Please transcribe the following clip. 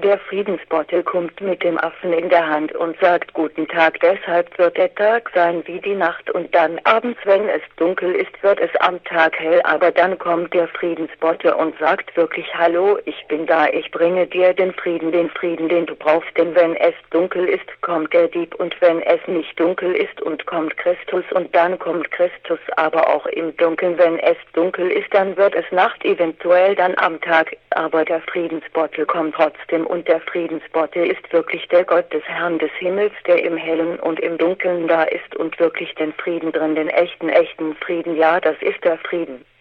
Der Friedensbottel kommt mit dem Affen in der Hand und sagt Guten Tag, deshalb wird der Tag sein wie die Nacht und dann abends, wenn es dunkel ist, wird es am Tag hell, aber dann kommt der Friedensbottel und sagt wirklich Hallo, ich bin da, ich bringe dir den Frieden, den du brauchst, denn wenn es dunkel ist, kommt der Dieb und wenn es nicht dunkel ist und kommt Christus und dann kommt Christus, aber auch im Dunkeln, wenn es dunkel ist, dann wird es Nacht, eventuell dann am Tag, aber der Friedensbottel kommt trotzdem und der Friedensbottel ist wirklich der Gott des Herrn des Himmels, der im Hellen und im Dunkeln da ist und wirklich den Frieden drin, den echten Frieden, ja, das ist der Frieden.